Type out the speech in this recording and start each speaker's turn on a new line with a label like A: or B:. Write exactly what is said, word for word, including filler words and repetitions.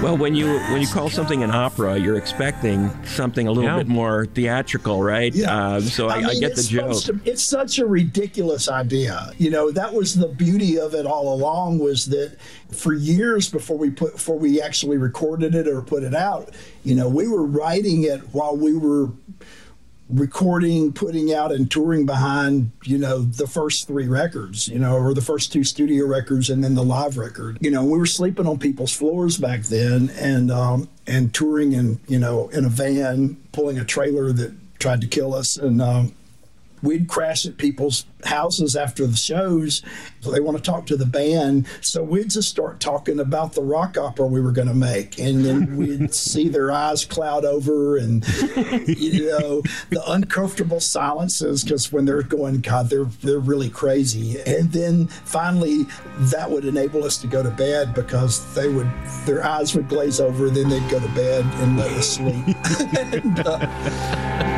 A: Well, when you when you call something an opera, you're expecting something a little
B: Yeah.
A: bit more theatrical, right?
C: Yeah.
A: Uh, so I, I,
C: mean,
A: I get the
C: it's
A: joke.
C: supposed to- it's such a ridiculous idea. You know, that was the beauty of it all along, was that for years before we put before we actually recorded it or put it out, you know, we were writing it while we were recording, putting out, and touring behind, you know, the first three records, you know, or the first two studio records and then the live record. You know, we were sleeping on people's floors back then, and um, and touring in, you know, in a van, pulling a trailer that tried to kill us, and um, we'd crash at people's houses after the shows. So they want to talk to the band. So we'd just start talking about the rock opera we were going to make. And then we'd see their eyes cloud over, and, you know, the uncomfortable silences, because when they're going, God, they're, they're really crazy. And then finally that would enable us to go to bed, because they would, their eyes would glaze over, then they'd go to bed and let us sleep. and, uh,